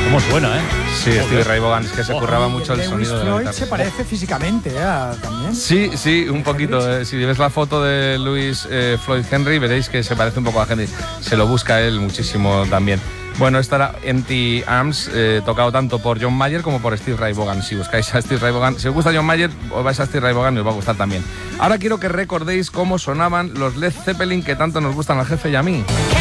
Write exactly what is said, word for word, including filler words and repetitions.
¿Cómo suena, eh? Sí, Stevie Ray Vaughan, es que se curraba Y mucho el Lewis sonido de la Floyd guitarra. se parece físicamente, ¿eh? También. Sí, sí, un poquito. Eh. Si ves la foto de Louis eh, Floyd Henry, veréis que se parece un poco a Henry. Se lo busca él muchísimo también. Bueno, esta era Empty Arms, eh, tocado tanto por John Mayer como por Stevie Ray Vaughan. Si buscáis a Stevie Ray Vaughan, si os gusta John Mayer, os vais a Stevie Ray Vaughan y os va a gustar también. Ahora quiero que recordéis cómo sonaban los Led Zeppelin que tanto nos gustan al jefe y a mí.